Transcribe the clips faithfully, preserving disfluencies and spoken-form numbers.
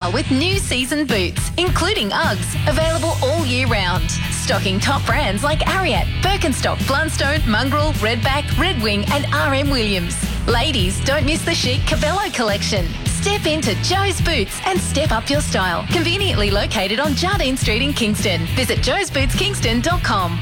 now with new season boots, including Uggs, available all year round. Stocking top brands like Ariat, Birkenstock, Blundstone, Mongrel, Redback, Red Wing and R M Williams. Ladies, don't miss the chic Cabello collection. Step into Joe's Boots and step up your style. Conveniently located on Jardine Street in Kingston. Visit joes boots kingston dot com.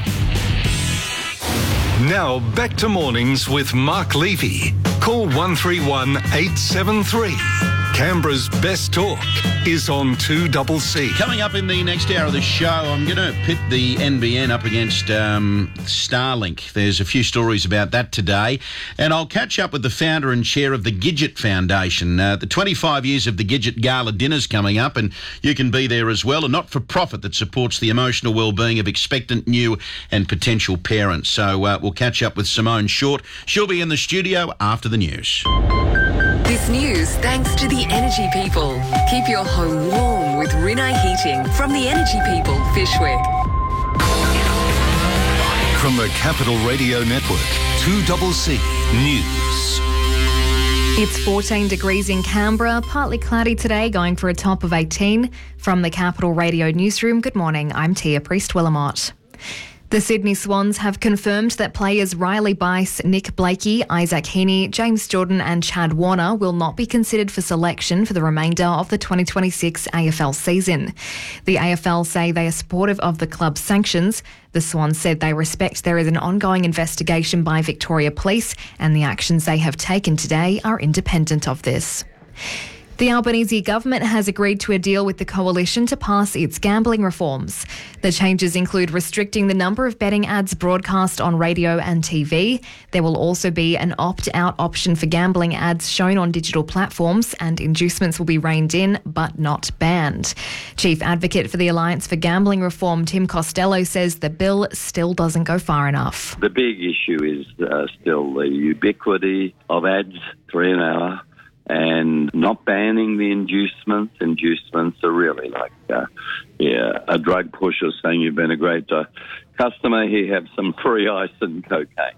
Now back to mornings with Mark Levy. Call one three one eight seven three. Canberra's best talk is on two C C. Coming up in the next hour of the show, I'm going to pit the N B N up against um, Starlink. There's a few stories about that today. And I'll catch up with the founder and chair of the Gidget Foundation. Uh, the twenty-five years of the Gidget Gala dinner's coming up, and you can be there as well. A not-for-profit that supports the emotional well-being of expectant new and potential parents. So uh, we'll catch up with Simone Short. She'll be in the studio after the news. This news thanks to the Energy People. Keep your home warm with Rinnai Heating from the Energy People, Fishwick. From the Capital Radio Network, two C C News. It's fourteen degrees in Canberra, partly cloudy today, going for a top of eighteen. From the Capital Radio Newsroom, good morning, I'm Tia Priest-Willamott. The Sydney Swans have confirmed that players Riley Bice, Nick Blakey, Isaac Heaney, James Jordan and Chad Warner will not be considered for selection for the remainder of the twenty twenty-six A F L season. The A F L say they are supportive of the club's sanctions. The Swans said they respect there is an ongoing investigation by Victoria Police and the actions they have taken today are independent of this. The Albanese government has agreed to a deal with the coalition to pass its gambling reforms. The changes include restricting the number of betting ads broadcast on radio and T V. There will also be an opt-out option for gambling ads shown on digital platforms, and inducements will be reined in but not banned. Chief Advocate for the Alliance for Gambling Reform, Tim Costello, says the bill still doesn't go far enough. The big issue is uh, still the ubiquity of ads, three an hour, and not banning the inducements. Inducements are really like uh, yeah, a drug pusher saying you've been a great uh, customer, here have some free ice and cocaine.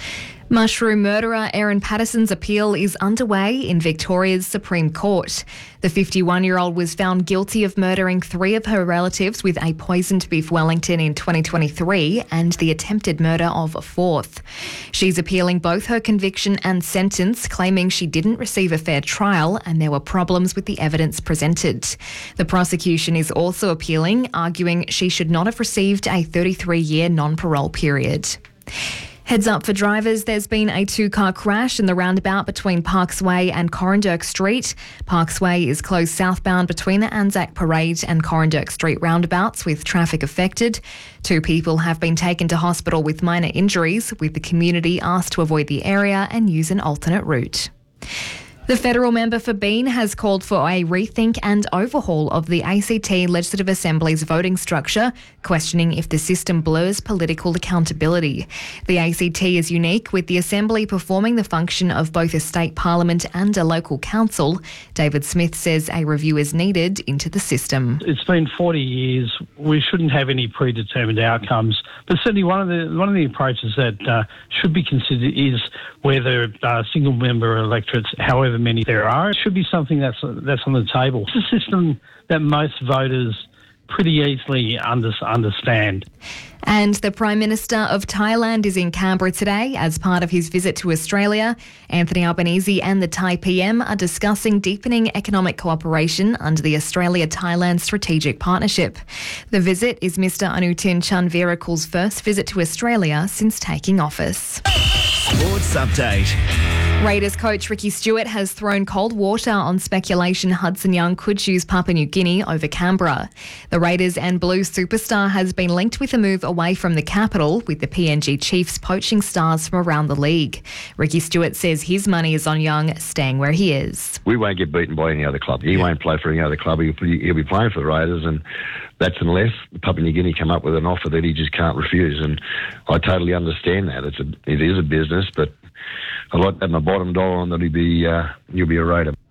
Mushroom murderer Erin Patterson's appeal is underway in Victoria's Supreme Court. The fifty-one-year-old was found guilty of murdering three of her relatives with a poisoned beef Wellington in twenty twenty-three and the attempted murder of a fourth. She's appealing both her conviction and sentence, claiming she didn't receive a fair trial and there were problems with the evidence presented. The prosecution is also appealing, arguing she should not have received a thirty-three-year non-parole period. Heads up for drivers, there's been a two-car crash in the roundabout between Parks Way and Corranderk Street. Parks Way is closed southbound between the Anzac Parade and Corranderk Street roundabouts with traffic affected. Two people have been taken to hospital with minor injuries, with the community asked to avoid the area and use an alternate route. The federal member for Bean has called for a rethink and overhaul of the A C T Legislative Assembly's voting structure, questioning if the system blurs political accountability. The A C T is unique, with the Assembly performing the function of both a state parliament and a local council. David Smith says a review is needed into the system. It's been forty years. We shouldn't have any predetermined outcomes. But certainly one of the one of the approaches that uh, should be considered is whether uh, single-member electorates, however many there are, it should be something that's that's on the table. It's a system that most voters pretty easily under, understand. And the Prime Minister of Thailand is in Canberra today as part of his visit to Australia. Anthony Albanese and the Thai P M are discussing deepening economic cooperation under the Australia-Thailand Strategic Partnership. The visit is Mister Anutin Chanvirakul's first visit to Australia since taking office. Sports Update. Raiders coach Ricky Stewart has thrown cold water on speculation Hudson Young could choose Papua New Guinea over Canberra. The Raiders and Blues superstar has been linked with a move away from the capital, with the P N G Chiefs poaching stars from around the league. Ricky Stewart says his money is on Young staying where he is. We won't get beaten by any other club. He yeah. won't play for any other club. He'll, he'll be playing for the Raiders, and that's unless Papua New Guinea come up with an offer that he just can't refuse. And I totally understand that. It's a, it is a business, but I'd like to have my bottom dollar on that he'll be, uh, he'll be a Raider.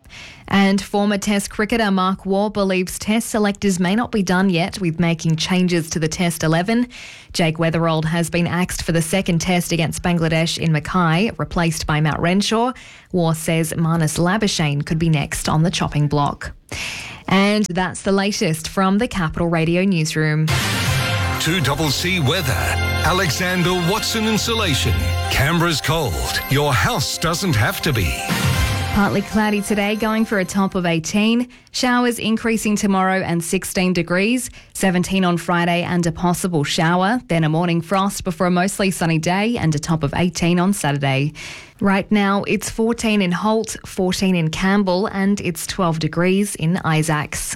And former Test cricketer Mark Waugh believes Test selectors may not be done yet with making changes to the Test eleven. Jake Weatherald has been axed for the second Test against Bangladesh in Mackay, replaced by Matt Renshaw. Waugh says Marnus Labuschagne could be next on the chopping block. And that's the latest from the Capital Radio newsroom. two C C weather. Alexander Watson Insulation. Canberra's cold. Your house doesn't have to be. Partly cloudy today, going for a top of eighteen. Showers increasing tomorrow and sixteen degrees. seventeen on Friday and a possible shower. Then a morning frost before a mostly sunny day and a top of eighteen on Saturday. Right now it's fourteen in Holt, fourteen in Campbell and it's twelve degrees in Isaacs.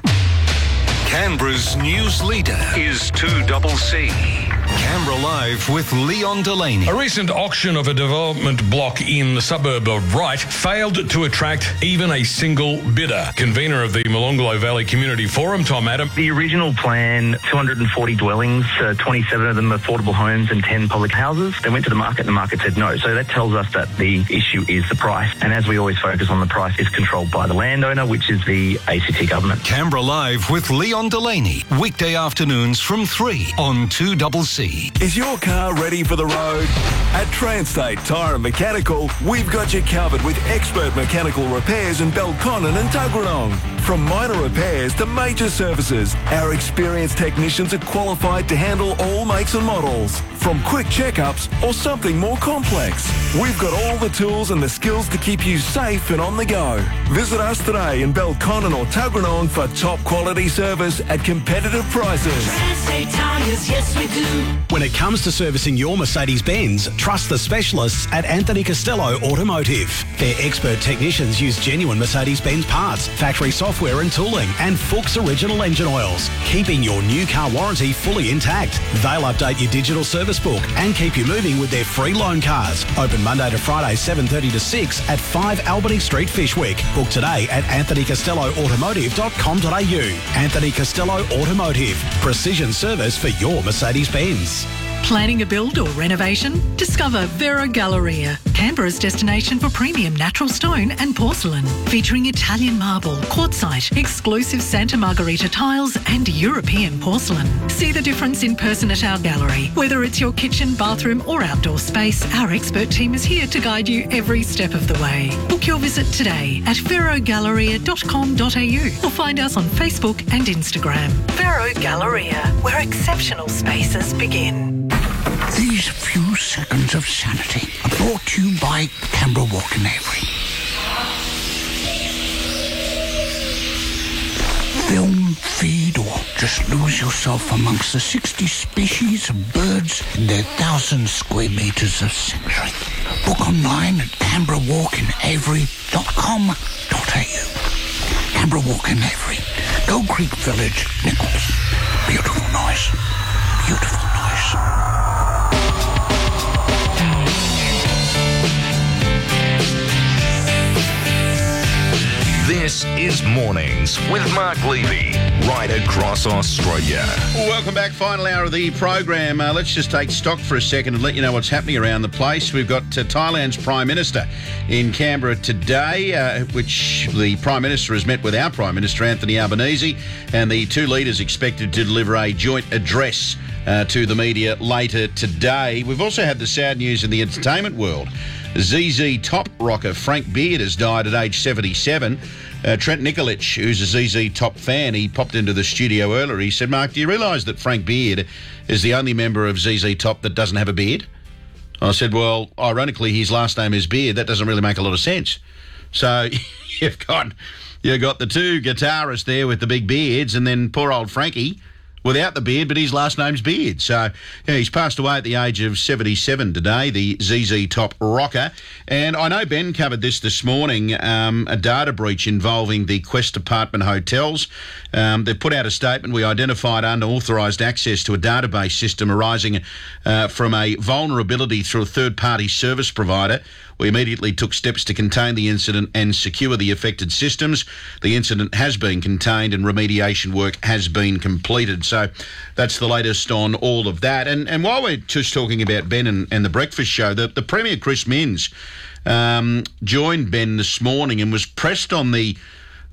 Canberra's news leader is two C C. Canberra Live with Leon Delaney. A recent auction of a development block in the suburb of Wright failed to attract even a single bidder. Convener of the Molonglo Valley Community Forum, Tom Adam. The original plan, two hundred forty dwellings, uh, twenty-seven of them affordable homes and ten public houses. They went to the market and the market said no. So that tells us that the issue is the price. And as we always focus on, the price is controlled by the landowner, which is the A C T government. Canberra Live with Leon Delaney. Weekday afternoons from three on two C C. Is your car ready for the road? At Transtate Tyre and Mechanical, we've got you covered with expert mechanical repairs in Belconnen and Tuggeranong. From minor repairs to major services, our experienced technicians are qualified to handle all makes and models. From quick checkups or something more complex, we've got all the tools and the skills to keep you safe and on the go. Visit us today in Belconnen or Tuggeranong for top quality service at competitive prices. Transtate Tyres, yes we do. When it comes to servicing your Mercedes-Benz, trust the specialists at Anthony Costello Automotive. Their expert technicians use genuine Mercedes-Benz parts, factory software and tooling, and Fuchs original engine oils, keeping your new car warranty fully intact. They'll update your digital service book and keep you moving with their free loan cars. Open Monday to Friday, seven thirty to six at five Albany Street, Fishwick. Book today at anthony costello automotive dot com dot a u. Anthony Costello Automotive. Precision service for your Mercedes-Benz. Planning a build or renovation? Discover Vero Galleria, Canberra's destination for premium natural stone and porcelain, featuring Italian marble, quartzite, exclusive Santa Margherita tiles and European porcelain. See the difference in person at our gallery. Whether it's your kitchen, bathroom or outdoor space, our expert team is here to guide you every step of the way. Book your visit today at vero galleria dot com dot a u or find us on Facebook and Instagram. Vero Galleria, where exceptional spaces begin. These few seconds of sanity are brought to you by Canberra Walk in Avery. Film, feed, or just lose yourself amongst the sixty species of birds in their thousand square metres of sanctuary. Book online at canberra walk in avery dot com dot a u. Canberra Walk in Avery, Gold Creek Village, Nichols. Beautiful noise. Beautiful noise. This is Mornings with Mark Levy, right across Australia. Welcome back. Final hour of the program. Uh, let's just take stock for a second and let you know what's happening around the place. We've got uh, Thailand's Prime Minister in Canberra today, uh, which the Prime Minister has met with our Prime Minister, Anthony Albanese, and the two leaders expected to deliver a joint address uh, to the media later today. We've also had the sad news in the entertainment world. Z Z Top rocker Frank Beard has died at age seventy-seven. Uh, Trent Nikolic, who's a Z Z Top fan, he popped into the studio earlier. He said, Mark, do you realise that Frank Beard is the only member of Z Z Top that doesn't have a beard? I said, well, ironically, his last name is Beard. That doesn't really make a lot of sense. So you've got, you've got the two guitarists there with the big beards and then poor old Frankie without the beard, but his last name's Beard. So yeah, he's passed away at the age of seventy-seven today, the Z Z Top rocker. And I know Ben covered this this morning, um, a data breach involving the Quest Apartment hotels. Um, they've put out a statement. We identified unauthorised access to a database system arising uh, from a vulnerability through a third-party service provider. We immediately took steps to contain the incident and secure the affected systems. The incident has been contained and remediation work has been completed. So that's the latest on all of that. And and while we're just talking about Ben and, and the breakfast show, the, the Premier Chris Minns um, joined Ben this morning and was pressed on the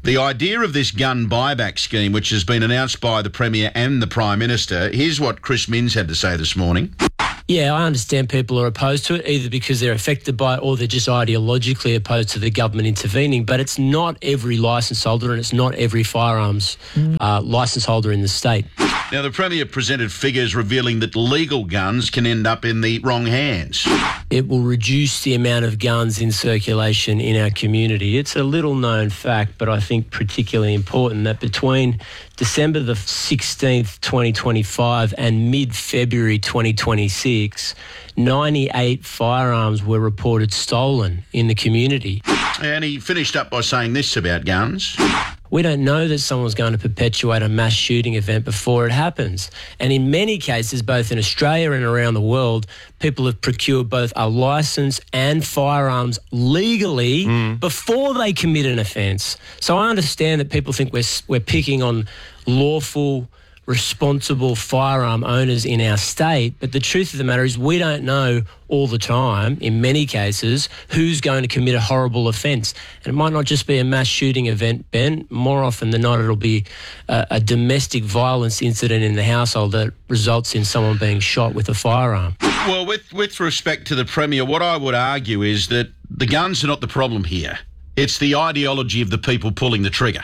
The idea of this gun buyback scheme, which has been announced by the Premier and the Prime Minister, here's what Chris Minns had to say this morning. Yeah, I understand people are opposed to it, either because they're affected by it or they're just ideologically opposed to the government intervening. But it's not every licence holder and it's not every firearms uh, licence holder in the state. Now, the Premier presented figures revealing that legal guns can end up in the wrong hands. It will reduce the amount of guns in circulation in our community. It's a little-known fact, but I think particularly important, that between December the sixteenth, twenty twenty-five and mid-February twenty twenty-six, ninety-eight firearms were reported stolen in the community. And he finished up by saying this about guns. We don't know that someone's going to perpetuate a mass shooting event before it happens. And in many cases, both in Australia and around the world, people have procured both a licence and firearms legally mm. before they commit an offence. So I understand that people think we're, we're picking on lawful, responsible firearm owners in our state, but the truth of the matter is we don't know all the time, in many cases, who's going to commit a horrible offence. And it might not just be a mass shooting event, Ben. More often than not, it'll be a, a domestic violence incident in the household that results in someone being shot with a firearm. Well, with, with respect to the Premier, what I would argue is that the guns are not the problem here. It's the ideology of the people pulling the trigger.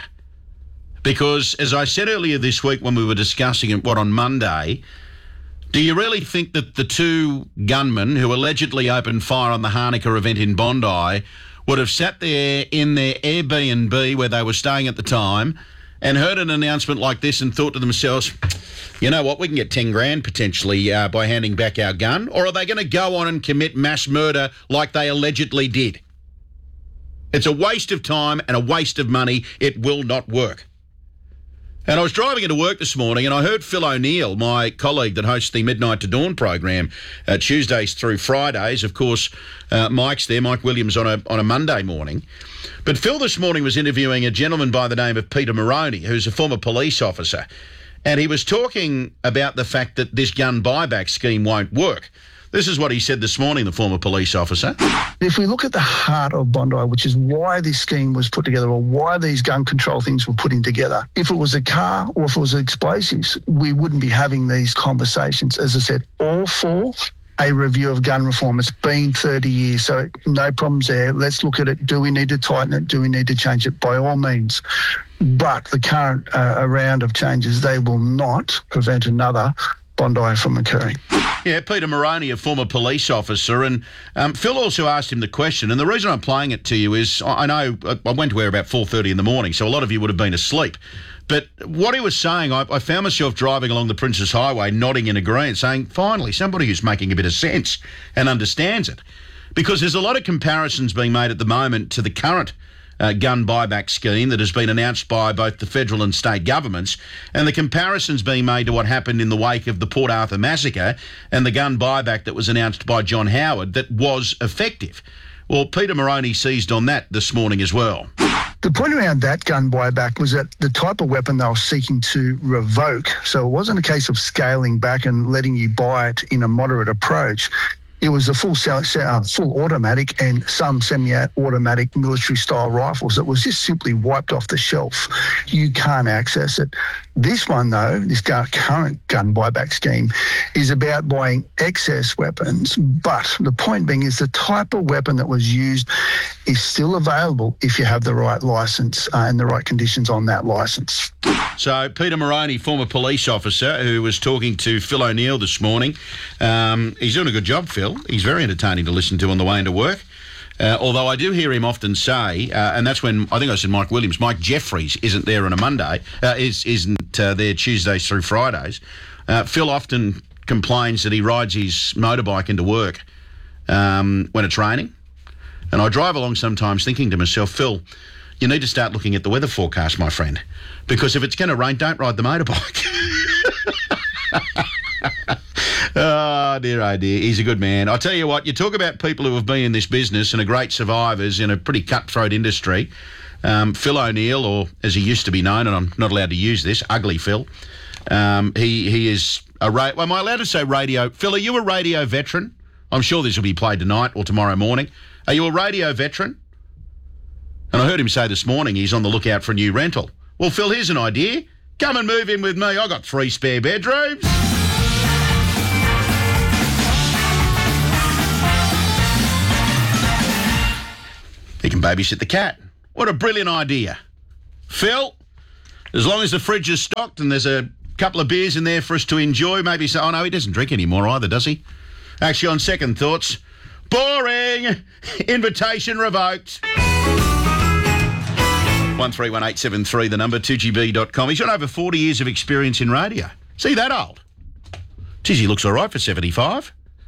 Because, as I said earlier this week when we were discussing it, what, on Monday, do you really think that the two gunmen who allegedly opened fire on the Hanukkah event in Bondi would have sat there in their Airbnb where they were staying at the time and heard an announcement like this and thought to themselves, you know what, we can get ten grand potentially uh, by handing back our gun? Or are they going to go on and commit mass murder like they allegedly did? It's a waste of time and a waste of money. It will not work. And I was driving into work this morning and I heard Phil O'Neill, my colleague that hosts the Midnight to Dawn program, uh, Tuesdays through Fridays. Of course, uh, Mike's there, Mike Williams, on a on a Monday morning. But Phil this morning was interviewing a gentleman by the name of Peter Moroney, who's a former police officer. And he was talking about the fact that this gun buyback scheme won't work. This is what he said this morning, the former police officer. If we look at the heart of Bondi, which is why this scheme was put together or why these gun control things were putting together, if it was a car or if it was explosives, we wouldn't be having these conversations. As I said, all for a review of gun reform. It's been thirty years, so no problems there. Let's look at it. Do we need to tighten it? Do we need to change it? By all means. But the current uh, round of changes, they will not prevent another Bondi from occurring. Yeah, Peter Moroney, a former police officer, and um, Phil also asked him the question, and the reason I'm playing it to you is I know I went to where about four thirty in the morning, so a lot of you would have been asleep. But what he was saying, I, I found myself driving along the Princes Highway, nodding in agreement, saying, finally, somebody who's making a bit of sense and understands it. Because there's a lot of comparisons being made at the moment to the current Uh, gun buyback scheme that has been announced by both the federal and state governments, and the comparisons being made to what happened in the wake of the Port Arthur massacre and the gun buyback that was announced by John Howard that was effective. Well, Peter Moroney seized on that this morning as well. The point around that gun buyback was that the type of weapon they were seeking to revoke, so it wasn't a case of scaling back and letting you buy it in a moderate approach. It was a full uh, full automatic and some semi-automatic military-style rifles that was just simply wiped off the shelf. You can't access it. This one, though, this current gun buyback scheme, is about buying excess weapons, but the point being is the type of weapon that was used is still available if you have the right licence uh, and the right conditions on that licence. So Peter Moroney, former police officer, who was talking to Phil O'Neill this morning. Um, he's doing a good job, Phil. He's very entertaining to listen to on the way into work. Uh, although I do hear him often say, uh, and that's when I think I said Mike Williams, Mike Jeffries isn't there on a Monday, uh, is, isn't uh, there Tuesdays through Fridays. Uh, Phil often complains that he rides his motorbike into work um, when it's raining. And I drive along sometimes thinking to myself, Phil, you need to start looking at the weather forecast, my friend, because if it's going to rain, don't ride the motorbike. Oh, dear, oh, dear. He's a good man. I'll tell you what, you talk about people who have been in this business and are great survivors in a pretty cutthroat industry. Um, Phil O'Neill, or as he used to be known, and I'm not allowed to use this, Ugly Phil. Um, he he is a... Ra- well, am I allowed to say radio? Phil, are you a radio veteran? I'm sure this will be played tonight or tomorrow morning. Are you a radio veteran? And I heard him say this morning he's on the lookout for a new rental. Well, Phil, here's an idea. Come and move in with me. I got three spare bedrooms. He can babysit the cat. What a brilliant idea. Phil, as long as the fridge is stocked and there's a couple of beers in there for us to enjoy, maybe say, oh no, he doesn't drink anymore either, does he? Actually, on second thoughts, boring. Invitation revoked. one three one eight seven three, the number, two G B dot com. He's got over forty years of experience in radio. See, that old? Geez, he looks all right for seventy-five.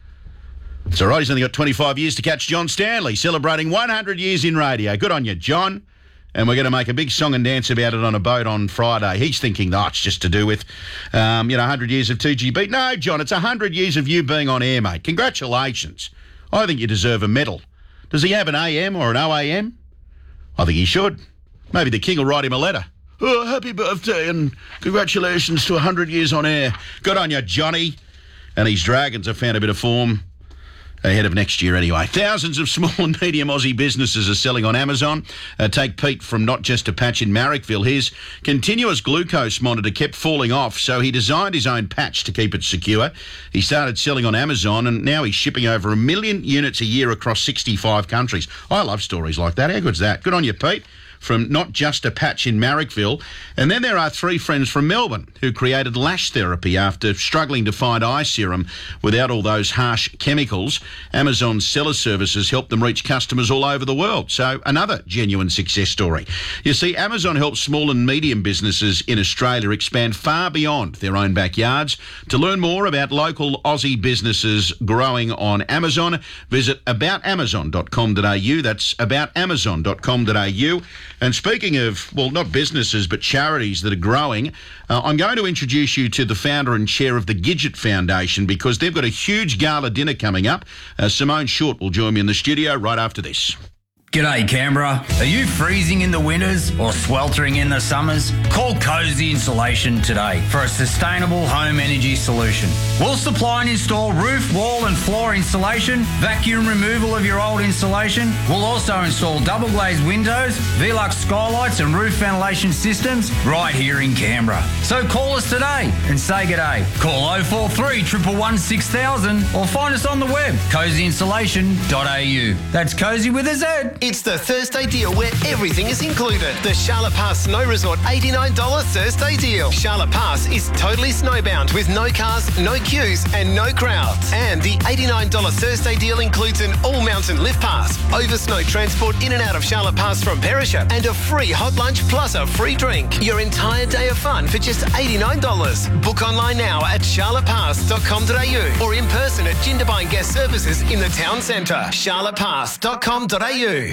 It's all right, he's only got twenty-five years to catch John Stanley, celebrating one hundred years in radio. Good on you, John. And we're going to make a big song and dance about it on a boat on Friday. He's thinking, oh, it's just to do with, um, you know, one hundred years of two G B. No, John, it's one hundred years of you being on air, mate. Congratulations. I think you deserve a medal. Does he have an A M or an O A M? I think he should. Maybe the King will write him a letter. Oh, happy birthday and congratulations to one hundred years on air. Good on you, Johnny. And these Dragons have found a bit of form ahead of next year anyway. Thousands of small and medium Aussie businesses are selling on Amazon. Uh, take Pete from Not Just a Patch in Marrickville. His continuous glucose monitor kept falling off, so he designed his own patch to keep it secure. He started selling on Amazon, and now he's shipping over a million units a year across sixty-five countries. I love stories like that. How good's that? Good on you, Pete. From Not Just a Patch in Marrickville. And then there are three friends from Melbourne who created lash therapy after struggling to find eye serum without all those harsh chemicals. Amazon's seller services helped them reach customers all over the world. So another genuine success story. You see, Amazon helps small and medium businesses in Australia expand far beyond their own backyards. To learn more about local Aussie businesses growing on Amazon, visit about amazon dot com dot a u. That's about amazon dot com dot a u. And speaking of, well, not businesses, but charities that are growing, uh, I'm going to introduce you to the founder and chair of the Gidget Foundation because they've got a huge gala dinner coming up. Uh, Simone Short will join me in the studio right after this. G'day Canberra. Are you freezing in the winters or sweltering in the summers? Call Cozy Insulation today for a sustainable home energy solution. We'll supply and install roof, wall and floor insulation, vacuum removal of your old insulation. We'll also install double glazed windows, Velux skylights and roof ventilation systems right here in Canberra. So call us today and say g'day. Call oh four three, one one one, six thousand or find us on the web, cozy insulation dot a u. That's Cozy with a Z. It's the Thursday deal where everything is included. The Charlotte Pass Snow Resort eighty-nine dollars Thursday deal. Charlotte Pass is totally snowbound with no cars, no queues and no crowds. And the eighty-nine dollars Thursday deal includes an all-mountain lift pass, over snow transport in and out of Charlotte Pass from Perisher, and a free hot lunch plus a free drink. Your entire day of fun for just eighty-nine dollars. Book online now at charlotte pass dot com dot a u or in person at Jindabyne Guest Services in the town centre. charlotte pass dot com dot a u.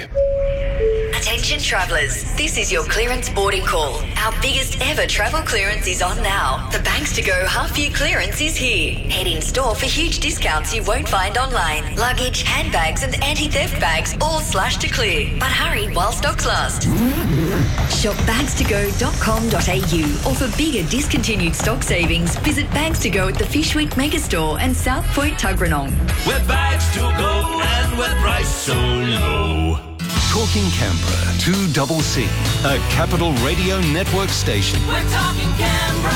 Attention travellers, this is your clearance boarding call. Our biggest ever travel clearance is on now. The Banks to Go half year clearance is here. Head in store for huge discounts you won't find online. Luggage, handbags and anti-theft bags all slashed to clear. But hurry while stocks last. Shop bags to go dot com dot a u or for bigger discontinued stock savings, visit Bags to Go at the Fish Week Megastore and South Point Tuggeranong. We're bags to go and we're priced so low. Talking Canberra, two double C, a Capital Radio Network station. We're talking Canberra.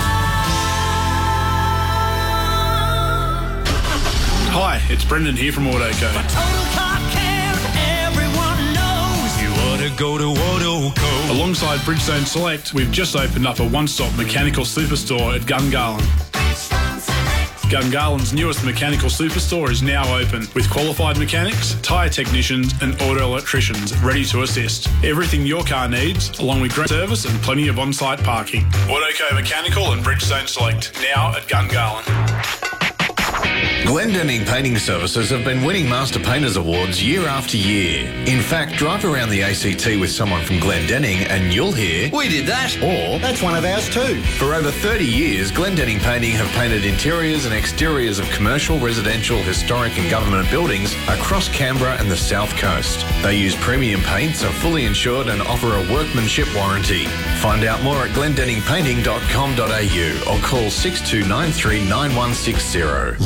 Hi, it's Brendan here from Autoco. For total car care, everyone knows you ought to go to Autoco. Alongside Bridgestone Select, we've just opened up a one-stop mechanical superstore at Gungahlin. Gungahlин's newest mechanical superstore is now open with qualified mechanics, tyre technicians and auto electricians ready to assist. Everything your car needs, along with great service and plenty of on-site parking. Autoco Mechanical and Bridgestone Select, now at Gungahlin. Glendenning Painting Services have been winning Master Painters Awards year after year. In fact, drive around the A C T with someone from Glendenning and you'll hear, "We did that," or "That's one of ours too." For over thirty years, Glendenning Painting have painted interiors and exteriors of commercial, residential, historic and government buildings across Canberra and the South Coast. They use premium paints, are fully insured and offer a workmanship warranty. Find out more at glendenning painting dot com dot a u or call six two nine three nine one six zero.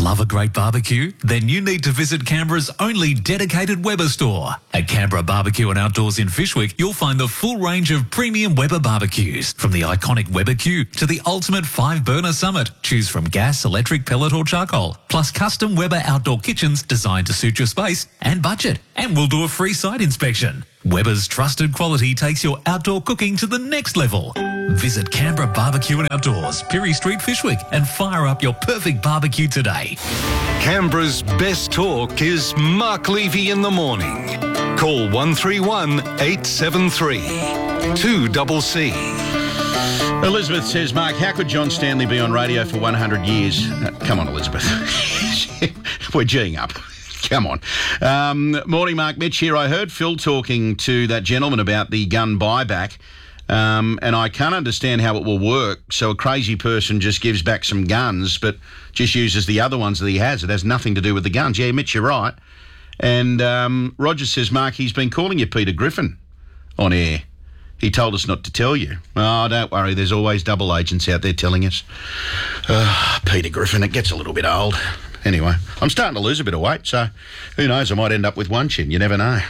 Love a great barbecue? Then you need to visit Canberra's only dedicated Weber store. At Canberra Barbecue and Outdoors in Fyshwick, you'll find the full range of premium Weber barbecues. From the iconic Weber Q to the ultimate five-burner Summit. Choose from gas, electric, pellet or charcoal. Plus custom Weber outdoor kitchens designed to suit your space and budget. And we'll do a free site inspection. Weber's trusted quality takes your outdoor cooking to the next level. Visit Canberra Barbecue and Outdoors, Pirie Street, Fyshwick, and fire up your perfect barbecue today. Canberra's best talk is Mark Levy in the morning. Call one three one, eight seven three, two C C. Elizabeth says, Mark, how could John Stanley be on radio for one hundred years? Uh, come on, Elizabeth. We're G'ing up. Come on. Um, morning, Mark. Mitch here. I heard Phil talking to that gentleman about the gun buyback, um, and I can't understand how it will work. So a crazy person just gives back some guns, but just uses the other ones that he has. It has nothing to do with the guns. Yeah, Mitch, you're right. And um, Roger says, Mark, he's been calling you Peter Griffin on air. He told us not to tell you. Oh, don't worry. There's always double agents out there telling us. Uh, Peter Griffin, it gets a little bit old. Anyway, I'm starting to lose a bit of weight, so who knows, I might end up with one chin. You never know.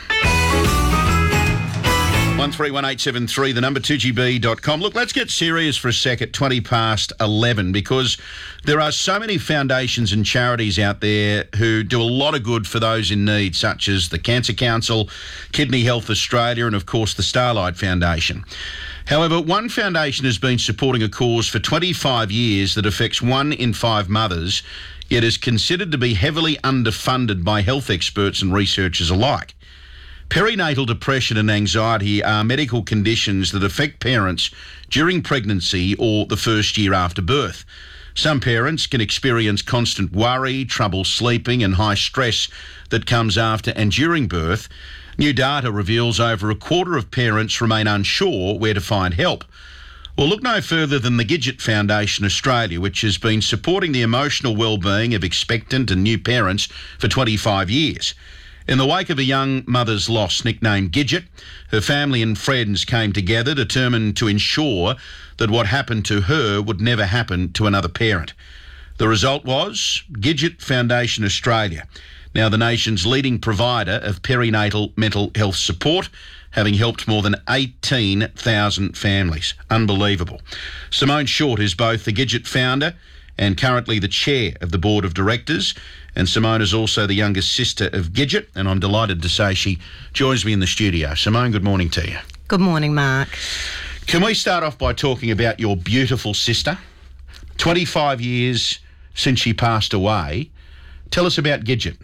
one three one eight seven three, the number two G B dot com. Look, let's get serious for a sec at twenty past eleven, because there are so many foundations and charities out there who do a lot of good for those in need, such as the Cancer Council, Kidney Health Australia, and of course the Starlight Foundation. However, one foundation has been supporting a cause for twenty-five years that affects one in five mothers, yet is considered to be heavily underfunded by health experts and researchers alike. Perinatal depression and anxiety are medical conditions that affect parents during pregnancy or the first year after birth. Some parents can experience constant worry, trouble sleeping and high stress that comes after and during birth. New data reveals over a quarter of parents remain unsure where to find help. Well, look no further than the Gidget Foundation Australia, which has been supporting the emotional well-being of expectant and new parents for twenty-five years. In the wake of a young mother's loss nicknamed Gidget, her family and friends came together determined to ensure that what happened to her would never happen to another parent. The result was Gidget Foundation Australia, now the nation's leading provider of perinatal mental health support, having helped more than eighteen thousand families. Unbelievable. Simone Short is both the Gidget founder and currently the chair of the board of directors. And Simone is also the youngest sister of Gidget, and I'm delighted to say she joins me in the studio. Simone, good morning to you. Good morning, Mark. Can we start off by talking about your beautiful sister? twenty-five years since she passed away. Tell us about Gidget.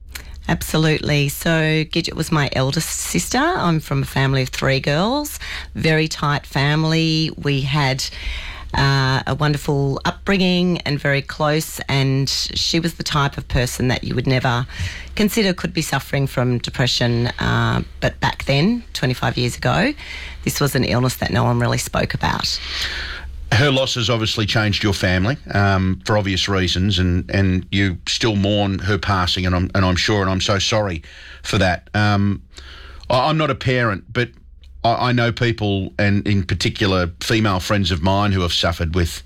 Absolutely. So Gidget was my eldest sister. I'm from a family of three girls, very tight family. We had uh, a wonderful upbringing and very close, and she was the type of person that you would never consider could be suffering from depression. Uh, but back then, twenty-five years ago, this was an illness that no one really spoke about. Her loss has obviously changed your family um, for obvious reasons, and, and you still mourn her passing, and I'm and I'm sure, and I'm so sorry for that. Um, I, I'm not a parent, but I, I know people, and in particular female friends of mine, who have suffered with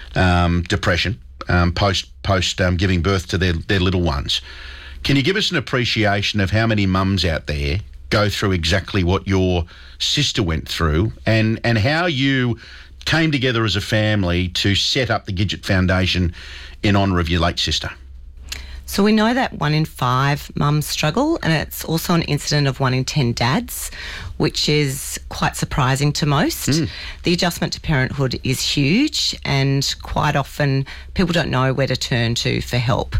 um, depression um, post post um, giving birth to their their little ones. Can you give us an appreciation of how many mums out there go through exactly what your sister went through, and and how you came together as a family to set up the Gidget Foundation in honour of your late sister? So we know that one in five mums struggle, and it's also an incident of one in ten dads, which is quite surprising to most. Mm. The adjustment to parenthood is huge, and quite often people don't know where to turn to for help.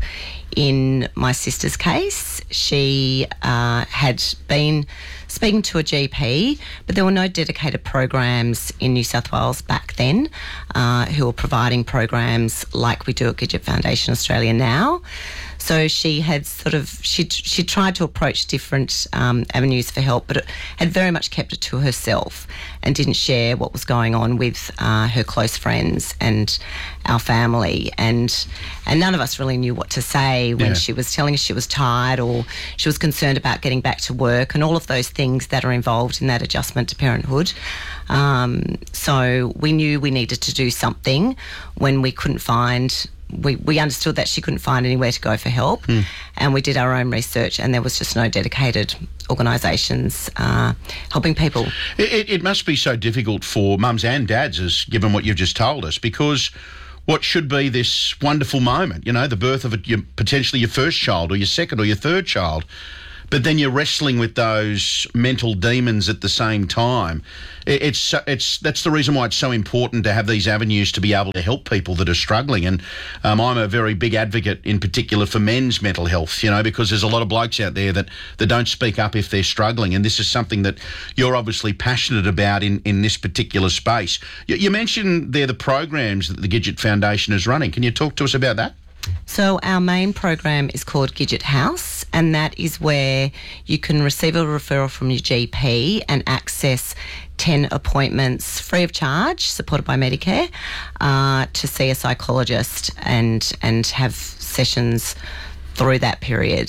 In my sister's case, she uh, had been speaking to a G P, but there were no dedicated programs in New South Wales back then uh, who were providing programs like we do at Gidget Foundation Australia now. So she had sort of, she she tried to approach different um, avenues for help, but it had very much kept it to herself and didn't share what was going on with uh, her close friends and our family. And and none of us really knew what to say when yeah. she was telling us she was tired, or she was concerned about getting back to work, and all of those things that are involved in that adjustment to parenthood. Um, so we knew we needed to do something when we couldn't find we, we understood that she couldn't find anywhere to go for help, Mm. and we did our own research, and there was just no dedicated organisations uh, helping people. It, it, it must be so difficult for mums and dads, as given what you've just told us, because what should be this wonderful moment, you know, the birth of a, your, potentially your first child or your second or your third child, but then you're wrestling with those mental demons at the same time. It, it's it's that's the reason why it's so important to have these avenues to be able to help people that are struggling. And um, I'm a very big advocate, in particular, for men's mental health, you know, because there's a lot of blokes out there that, that don't speak up if they're struggling. And this is something that you're obviously passionate about in, in this particular space. You, you mentioned there the programs that the Gidget Foundation is running. Can you talk to us about that? So our main program is called Gidget House, and that is where you can receive a referral from your G P and access ten appointments free of charge, supported by Medicare, uh, to see a psychologist and and have sessions through that period.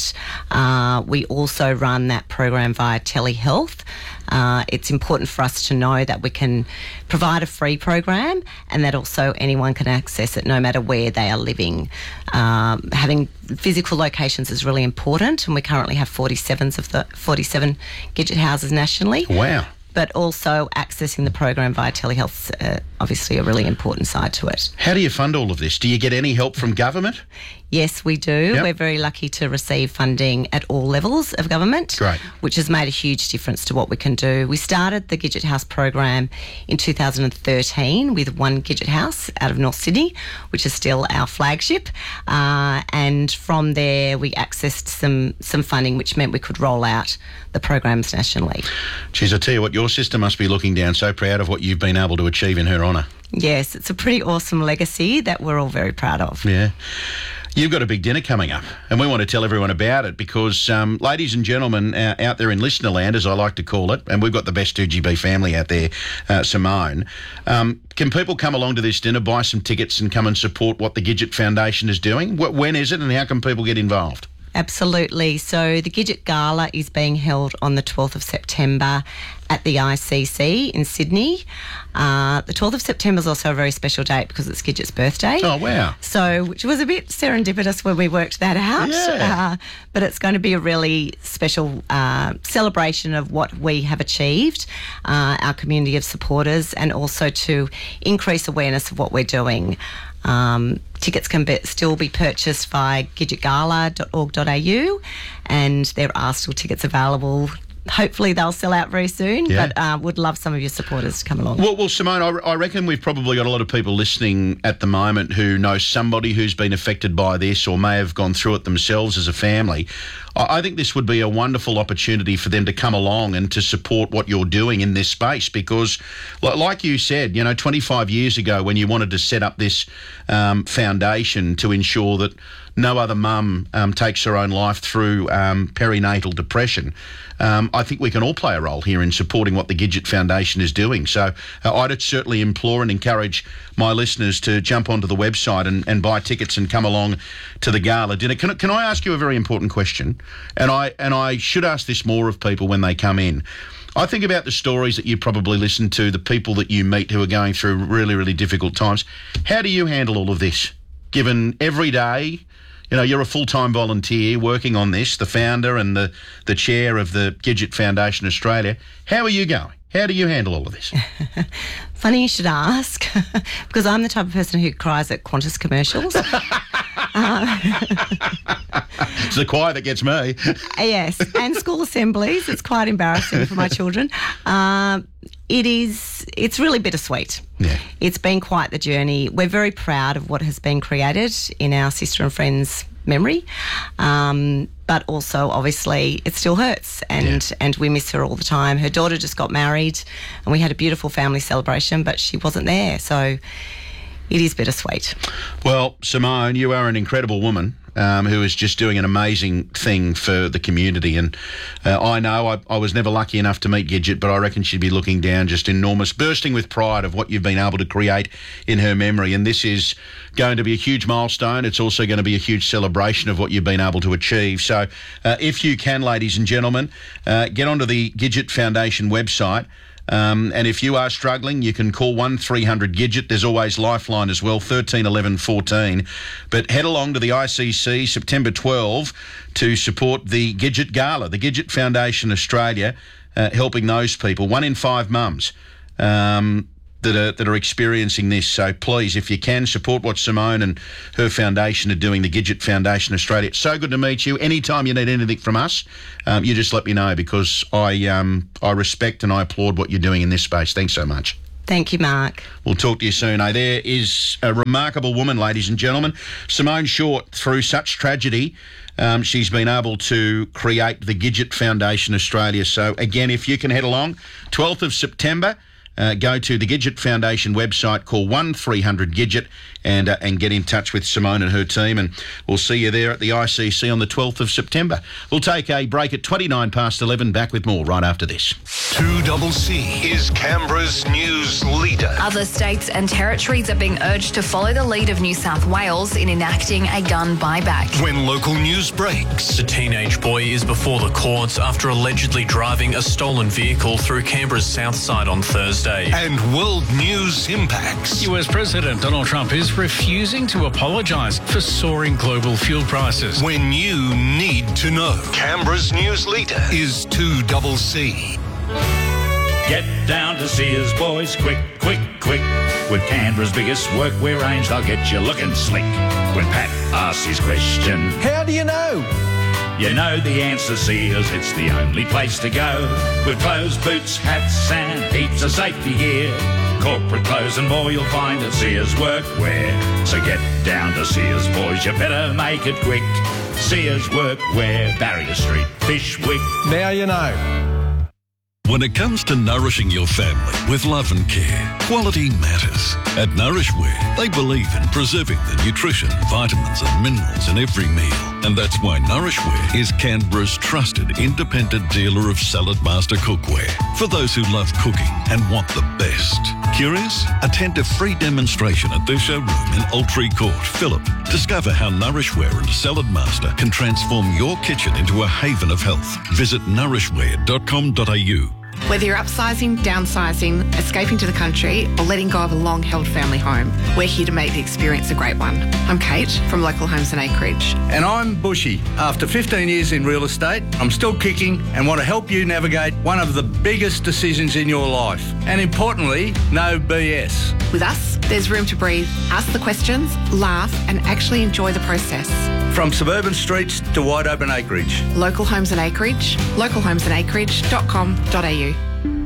Uh, we also run that program via telehealth. Uh, it's important for us to know that we can provide a free program and that also anyone can access it no matter where they are living. Um, having physical locations is really important, and we currently have forty-sevens of the forty-seven Gidget houses nationally. Wow. But also accessing the program via telehealth is uh, obviously a really important side to it. How do you fund all of this? Do you get any help from government? Yes, we do. Yep. We're very lucky to receive funding at all levels of government, Great. which has made a huge difference to what we can do. We started the Gidget House program in two thousand thirteen with one Gidget House out of North Sydney, which is still our flagship. Uh, and from there, we accessed some, some funding, which meant we could roll out the programs nationally. Geez, I tell you what, your sister must be looking down, so proud of what you've been able to achieve in her honour. Yes, it's a pretty awesome legacy that we're all very proud of. Yeah. You've got a big dinner coming up, and we want to tell everyone about it because, um, ladies and gentlemen, uh, out there in listener land, as I like to call it, and we've got the best two G B family out there, uh, Simone, um, can people come along to this dinner, buy some tickets and come and support what the Gidget Foundation is doing? Wh- when is it, and how can people get involved? Absolutely. So the Gidget Gala is being held on the twelfth of September at the I C C in Sydney. Uh, the twelfth of September is also a very special date because it's Gidget's birthday. Oh, wow. So, which was a bit serendipitous when we worked that out. Yeah. Uh, but it's going to be a really special uh, celebration of what we have achieved, uh, our community of supporters, and also to increase awareness of what we're doing. Um, tickets can be, still be purchased via gidget gala dot org dot a u, and there are still tickets available. Hopefully they'll sell out very soon, Yeah. but uh, would love some of your supporters to come along. Well, well Simone, I, I reckon we've probably got a lot of people listening at the moment who know somebody who's been affected by this or may have gone through it themselves as a family. I, I think this would be a wonderful opportunity for them to come along and to support what you're doing in this space because, li- like you said, you know, twenty-five years ago when you wanted to set up this um, foundation to ensure that no other mum um, takes her own life through um, perinatal depression, Um, I think we can all play a role here in supporting what the Gidget Foundation is doing. So uh, I'd certainly implore and encourage my listeners to jump onto the website and, and buy tickets and come along to the gala dinner. Can, can I ask you a very important question? And I and I should ask this more of people when they come in. I think about the stories that you probably listen to, the people that you meet who are going through really, really difficult times. How do you handle all of this, given every day, you know, you're a full-time volunteer working on this, the founder and the, the chair of the Gidget Foundation Australia. How are you going? How do you handle all of this? Funny you should ask, because I'm the type of person who cries at Qantas commercials. uh, It's the choir that gets me. yes, and school assemblies. It's quite embarrassing for my children. Um, it is, it's really bittersweet. Yeah. It's been quite the journey. We're very proud of what has been created in our sister and friends' memory. Um, but also, obviously, it still hurts and, yeah. and we miss her all the time. Her daughter just got married and we had a beautiful family celebration, but she wasn't there. So it is bittersweet. Well, Simone, you are an incredible woman. Um, who is just doing an amazing thing for the community. And uh, I know I, I was never lucky enough to meet Gidget, but I reckon she'd be looking down just enormous, bursting with pride of what you've been able to create in her memory. And this is going to be a huge milestone. It's also going to be a huge celebration of what you've been able to achieve. So uh, if you can, ladies and gentlemen, uh, get onto the Gidget Foundation website. Um, and if you are struggling, you can call one three hundred Gidget. There's always Lifeline as well, thirteen eleven fourteen. But head along to the I C C September twelfth to support the Gidget Gala, the Gidget Foundation Australia, uh, helping those people. One in five mums um, that are that are experiencing this. So please, if you can, support what Simone and her foundation are doing, the Gidget Foundation Australia. It's so good to meet you. Anytime you need anything from us, um, you just let me know, because I um, I respect and I applaud what you're doing in this space. Thanks so much. Thank you, Mark. We'll talk to you soon. Eh? There is a remarkable woman, ladies and gentlemen. Simone Short, through such tragedy, um, she's been able to create the Gidget Foundation Australia. So again, if you can head along, twelfth of September, Uh, go to the Gidget Foundation website, call one three hundred Gidget and uh, and get in touch with Simone and her team, and we'll see you there at the I C C on the twelfth of September. We'll take a break at twenty-nine past eleven, back with more right after this. two double C is Canberra's news leader. Other states and territories are being urged to follow the lead of New South Wales in enacting a gun buyback. When local news breaks. The teenage boy is before the courts after allegedly driving a stolen vehicle through Canberra's south side on Thursday. And world news impacts. U S President Donald Trump is refusing to apologise for soaring global fuel prices. When you need to know. Canberra's news leader is two double C. Get down to Sears, boys, quick, quick, quick. With Canberra's biggest workwear range, they'll get you looking slick. When Pat asks his question, how do you know? You know the answer, Sears, it's the only place to go. With clothes, boots, hats and heaps of safety gear. Corporate clothes and more you'll find at Sears Workwear. So get down to Sears, boys, you better make it quick. Sears Workwear, Barrier Street, Fishwick. Now you know. When it comes to nourishing your family with love and care, quality matters. At Nourishwear, they believe in preserving the nutrition, vitamins and minerals in every meal. And that's why Nourishwear is Canberra's trusted independent dealer of Salad Master cookware. For those who love cooking and want the best. Curious? Attend a free demonstration at their showroom in Altree Court, Phillip. Discover how Nourishwear and Salad Master can transform your kitchen into a haven of health. Visit nourishwear dot com dot a u. Whether you're upsizing, downsizing, escaping to the country, or letting go of a long-held family home, we're here to make the experience a great one. I'm Kate from Local Homes and Acreage. And I'm Bushy. After fifteen years in real estate, I'm still kicking and want to help you navigate one of the biggest decisions in your life. And importantly, no B S. With us, there's room to breathe, ask the questions, laugh, and actually enjoy the process. From suburban streets to wide open acreage. Local Homes and Acreage, local homes and acreage dot com dot a u.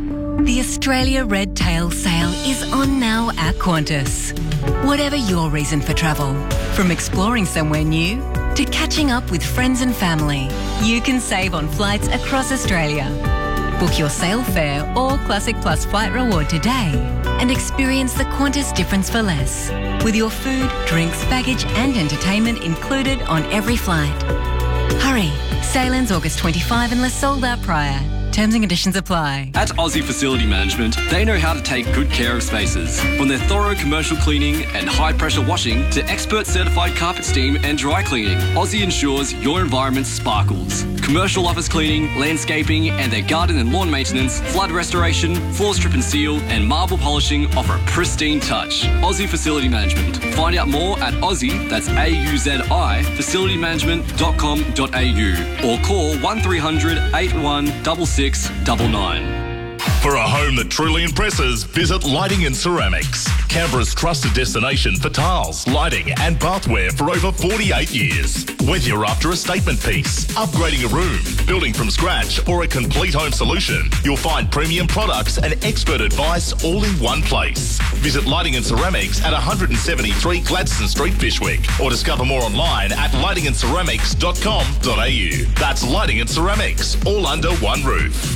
The Australia Red Tail Sale is on now at Qantas. Whatever your reason for travel, from exploring somewhere new to catching up with friends and family, you can save on flights across Australia. Book your sale fare or Classic Plus flight reward today and experience the Qantas difference for less, with your food, drinks, baggage and entertainment included on every flight. Hurry, sale ends August twenty-fifth unless sold out prior. Terms and conditions apply. At Aussie Facility Management, they know how to take good care of spaces. From their thorough commercial cleaning and high-pressure washing to expert certified carpet steam and dry cleaning, Aussie ensures your environment sparkles. Commercial office cleaning, landscaping, and their garden and lawn maintenance, flood restoration, floor strip and seal, and marble polishing offer a pristine touch. Aussie Facility Management. Find out more at Aussie, that's A U Z I, facility management dot com dot a u, or call one three hundred, eight one six six nine nine. For a home that truly impresses, visit Lighting and Ceramics. Canberra's trusted destination for tiles, lighting and bathware for over forty-eight years. Whether you're after a statement piece, upgrading a room, building from scratch or a complete home solution, you'll find premium products and expert advice all in one place. Visit Lighting and Ceramics at one seventy-three Gladstone Street, Fishwick, or discover more online at lighting and ceramics dot com dot a u. That's Lighting and Ceramics, all under one roof.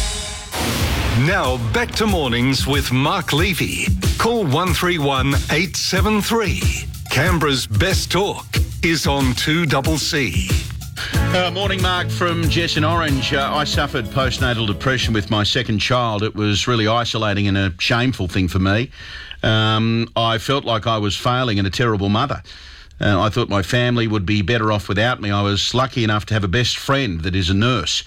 Now back to mornings with Mark Levy. Call one three one, eight seven three. Canberra's best talk is on two double C. Uh, morning, Mark from Jess in Orange. Uh, I suffered postnatal depression with my second child. It was really isolating and a shameful thing for me. Um, I felt like I was failing and a terrible mother. Uh, I thought my family would be better off without me. I was lucky enough to have a best friend that is a nurse.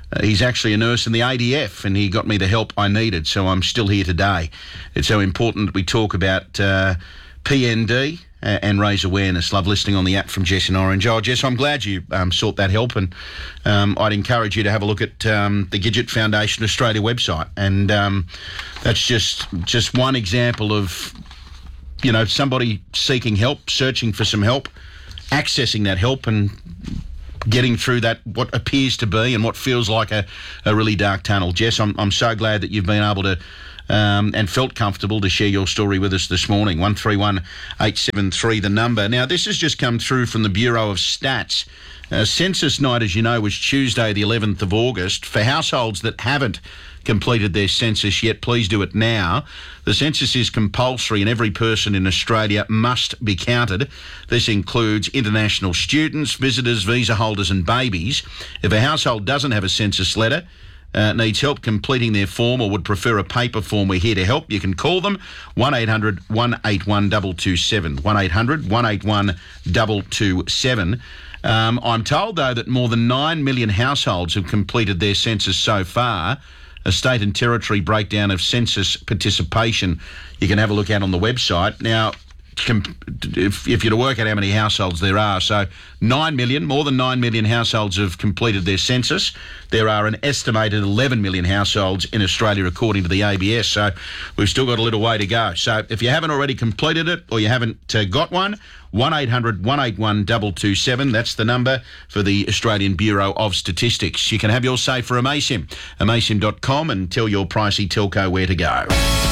Uh, he's actually a nurse in the A D F, and he got me the help I needed, so I'm still here today. It's so important that we talk about uh, P N D uh, and raise awareness. Love listening on the app from Jess in Orange. Oh, Jess, I'm glad you um, sought that help, and um, I'd encourage you to have a look at um, the Gidget Foundation Australia website, and um, that's just just one example of, you know, somebody seeking help, searching for some help, accessing that help, and getting through that, what appears to be and what feels like a, a really dark tunnel. Jess, I'm, I'm so glad that you've been able to um, and felt comfortable to share your story with us this morning. one three one eight seven three, the number. Now, this has just come through from the Bureau of Stats. Uh, census night, as you know, was Tuesday, the eleventh of August. For households that haven't completed their census yet, please do it now. The census is compulsory and every person in Australia must be counted. This includes international students, visitors, visa holders and babies. If a household doesn't have a census letter, uh, needs help completing their form or would prefer a paper form, we're here to help. You can call them one eight hundred one eight one two two seven, one eight hundred one eight one two two seven. Um, I'm told, though, that more than nine million households have completed their census so far. A state and territory breakdown of census participation you can have a look at on the website. Now, if, if you're to work out how many households there are, so nine million, more than nine million households have completed their census. There are an estimated eleven million households in Australia, according to the A B S, so we've still got a little way to go. So if you haven't already completed it or you haven't uh, got one, one eight hundred one eight one two two seven, that's the number for the Australian Bureau of Statistics. You can have your say for Amaysim, amaysim dot com, and tell your pricey telco where to go.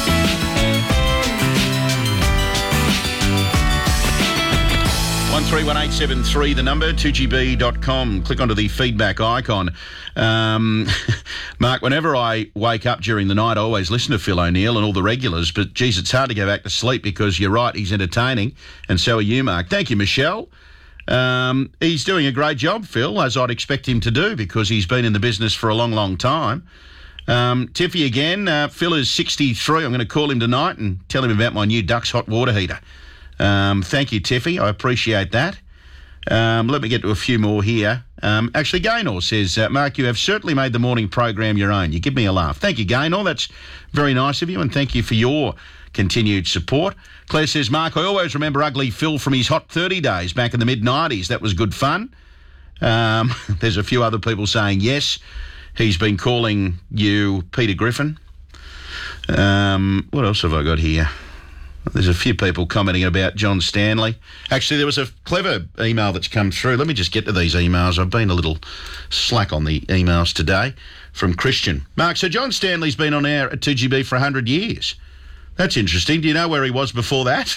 one three one eight seven three, the number, two g b dot com. Click onto the feedback icon. Um, Mark, whenever I wake up during the night, I always listen to Phil O'Neill and all the regulars, but, geez, it's hard to go back to sleep because you're right, he's entertaining, and so are you, Mark. Thank you, Michelle. Um, he's doing a great job, Phil, as I'd expect him to do because he's been in the business for a long, long time. Um, Tiffy again, uh, Phil is sixty-three. I'm going to call him tonight and tell him about my new Dux hot water heater. Um, thank you, Tiffy. I appreciate that. Um, let me get to a few more here. Um, actually, Gaynor says, uh, Mark, you have certainly made the morning program your own. You give me a laugh. Thank you, Gaynor. That's very nice of you, and thank you for your continued support. Claire says, Mark, I always remember Ugly Phil from his Hot thirty days back in the mid nineties. That was good fun. Um, there's a few other people saying yes. He's been calling you Peter Griffin. Um, what else have I got here? There's a few people commenting about John Stanley. Actually, there was a clever email that's come through. Let me just get to these emails. I've been a little slack on the emails today from Christian. Mark, so John Stanley's been on air at two G B for one hundred years. That's interesting. Do you know where he was before that?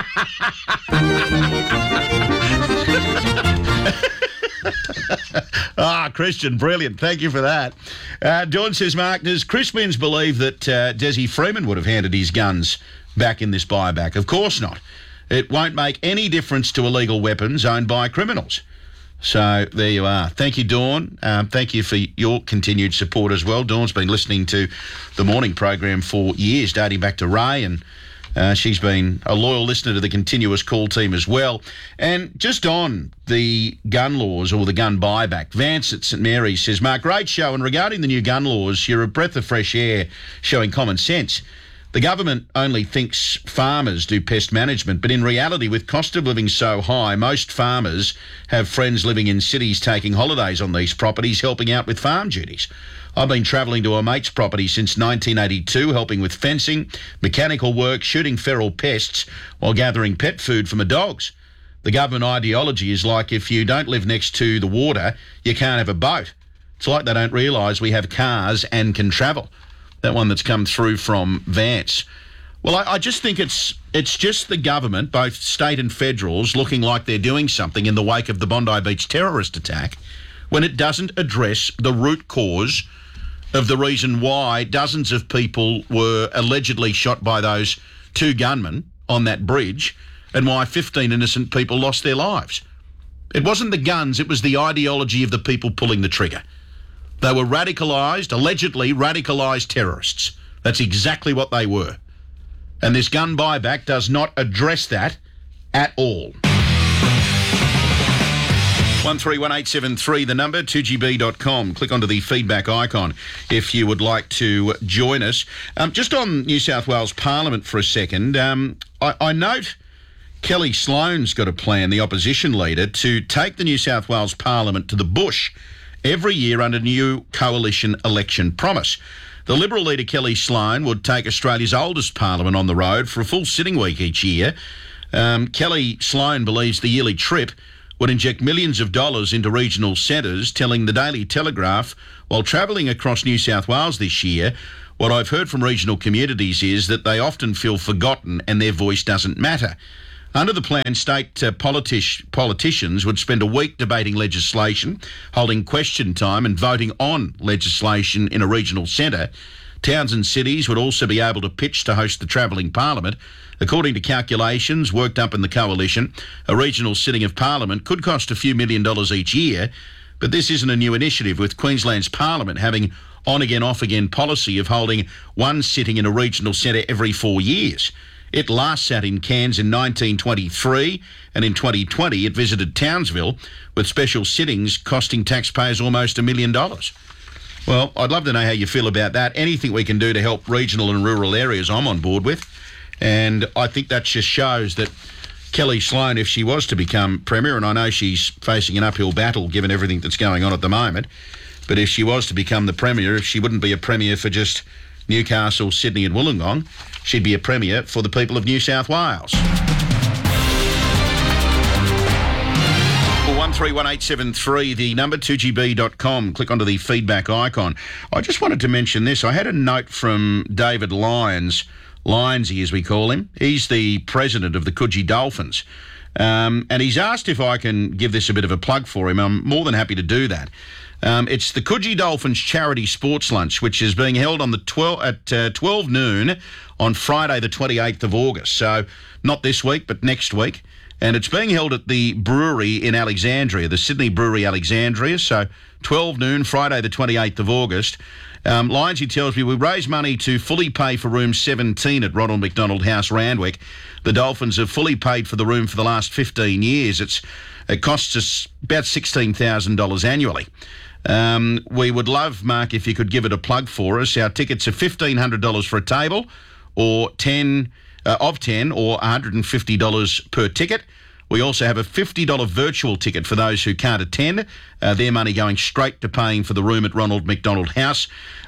Ah, Christian, brilliant. Thank you for that. Uh, Dawn says, Mark, does Chris Minns believe that uh, Desi Freeman would have handed his guns back in this buyback? Of course not. It won't make any difference to illegal weapons owned by criminals. So there you are. Thank you, Dawn. Um, thank you for your continued support as well. Dawn's been listening to the morning program for years, dating back to Ray, and uh, she's been a loyal listener to the continuous call team as well. And just on the gun laws or the gun buyback, Vance at St Mary's says, Mark, great show, and regarding the new gun laws, you're a breath of fresh air showing common sense. The government only thinks farmers do pest management, but in reality, with cost of living so high, most farmers have friends living in cities taking holidays on these properties, helping out with farm duties. I've been travelling to a mate's property since nineteen eighty-two, helping with fencing, mechanical work, shooting feral pests, while gathering pet food for my dogs. The government ideology is like if you don't live next to the water, you can't have a boat. It's like they don't realise we have cars and can travel. That one that's come through from Vance. Well, I, I just think it's it's just the government, both state and federals, looking like they're doing something in the wake of the Bondi Beach terrorist attack when it doesn't address the root cause of the reason why dozens of people were allegedly shot by those two gunmen on that bridge and why fifteen innocent people lost their lives. It wasn't the guns, it was the ideology of the people pulling the trigger. They were radicalised, allegedly radicalised terrorists. That's exactly what they were. And this gun buyback does not address that at all. one three one eight seven three, the number, two g b dot com. Click onto the feedback icon if you would like to join us. Um, just on New South Wales Parliament for a second, um, I, I note Kelly Sloan's got a plan, the opposition leader, to take the New South Wales Parliament to the bush every year under new coalition election promise. The Liberal leader Kelly Sloan would take Australia's oldest parliament on the road for a full sitting week each year. Um, Kelly Sloan believes the yearly trip would inject millions of dollars into regional centres, telling the Daily Telegraph, while travelling across New South Wales this year, what I've heard from regional communities is that they often feel forgotten and their voice doesn't matter. Under the plan, state uh, politi- politicians would spend a week debating legislation, holding question time and voting on legislation in a regional centre. Towns and cities would also be able to pitch to host the travelling parliament. According to calculations worked up in the coalition, a regional sitting of parliament could cost a few million dollars each year, but this isn't a new initiative, with Queensland's parliament having on-again, off-again policy of holding one sitting in a regional centre every four years. It last sat in Cairns in nineteen twenty-three, and in twenty twenty it visited Townsville, with special sittings costing taxpayers almost a million dollars. Well, I'd love to know how you feel about that. Anything we can do to help regional and rural areas, I'm on board with. And I think that just shows that Kelly Sloan, if she was to become Premier, and I know she's facing an uphill battle given everything that's going on at the moment, but if she was to become the Premier, if she wouldn't be a Premier for just Newcastle, Sydney and Wollongong, she'd be a Premier for the people of New South Wales. one three one eight seven three, the number, two g b dot com. Click onto the feedback icon. I just wanted to mention this. I had a note from David Lyons, Lyonsy as we call him. He's the president of the Coogee Dolphins. Um, and he's asked if I can give this a bit of a plug for him. I'm more than happy to do that. Um, it's the Coogee Dolphins Charity Sports Lunch, which is being held on the twelve at uh, twelve noon on Friday, the twenty-eighth of August. So not this week, but next week. And it's being held at the brewery in Alexandria, the Sydney Brewery Alexandria. So twelve noon, Friday, the twenty-eighth of August. Um, Lyonsy tells me we raise money to fully pay for room seventeen at Ronald McDonald House, Randwick. The Dolphins have fully paid for the room for the last fifteen years. It's it costs us about sixteen thousand dollars annually. Um, we would love, Mark, if you could give it a plug for us. Our tickets are fifteen hundred dollars for a table, or ten uh, of ten, or one hundred fifty dollars per ticket. We also have a fifty dollars virtual ticket for those who can't attend. Uh, their money going straight to paying for the room at Ronald McDonald House.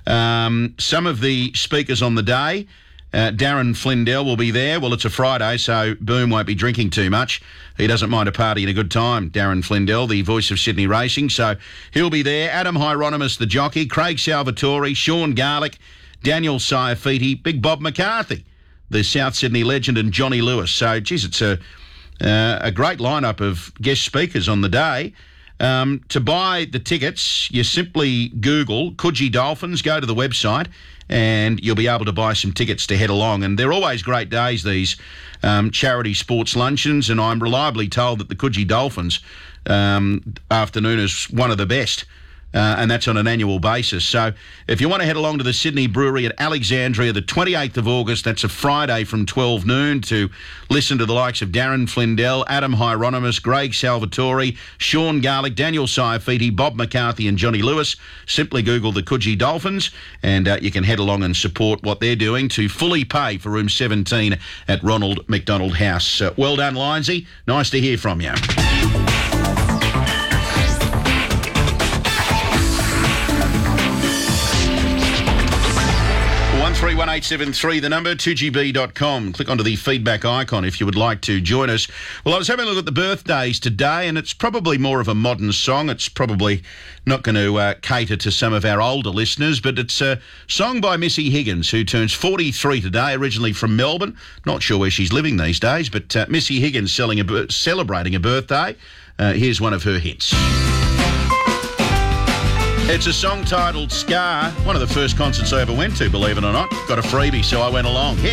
Um, some of the speakers on the day, uh, Darren Flindell will be there. Well, it's a Friday, so Boom won't be drinking too much. He doesn't mind a party and a good time, Darren Flindell, the voice of Sydney racing. So he'll be there. Adam Hieronymus, the jockey, Craig Salvatore, Sean Garlick, Daniel Saiafiti, Big Bob McCarthy, the South Sydney legend, and Johnny Lewis. So, geez, it's a... Uh, a great lineup of guest speakers on the day. Um, to buy the tickets, you simply Google Coogee Dolphins, go to the website, and you'll be able to buy some tickets to head along. And they're always great days, these um, charity sports luncheons, and I'm reliably told that the Coogee Dolphins um, afternoon is one of the best. Uh, and that's on an annual basis. So if you want to head along to the Sydney Brewery at Alexandria, the twenty-eighth of August, that's a Friday from twelve noon, to listen to the likes of Darren Flindell, Adam Hieronymus, Craig Salvatore, Sean Garlick, Daniel Saiafiti, Bob McCarthy and Johnny Lewis. Simply Google the Coogee Dolphins, and uh, you can head along and support what they're doing to fully pay for room seventeen at Ronald McDonald House. Uh, well done, Lyonsy. Nice to hear from you. three one eight seven three, the number, two g b dot com. Click onto the feedback icon if you would like to join us. Well, I was having a look at the birthdays today, and it's probably more of a modern song. It's probably not going to uh, cater to some of our older listeners, but it's a song by Missy Higgins, who turns forty-three today, originally from Melbourne. Not sure where she's living these days, but uh, Missy Higgins selling a, celebrating a birthday. Uh, here's one of her hits. It's a song titled Scar, one of the first concerts I ever went to, believe it or not. Got a freebie, so I went along. Hit.